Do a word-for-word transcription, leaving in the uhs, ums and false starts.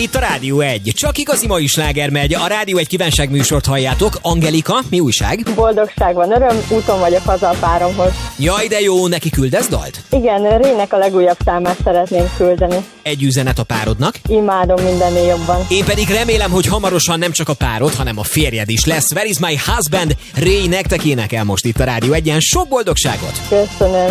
Itt a Rádió egy. Csak igazi mai sláger megy. A Rádió egy kívánságműsort halljátok. Angelika, mi újság? Boldogság van, öröm, úton vagyok haza a páromhoz. Jaj, de jó, neki küldesz dalt? Igen, Rének a legújabb számát szeretném küldeni. Egy üzenet a párodnak. Imádom mindennél jobban. Én pedig remélem, hogy hamarosan nem csak a párod, hanem a férjed is lesz. Where is my husband? Ray nektek énekel most itt a Rádió egyen. Sok boldogságot! Köszönöm.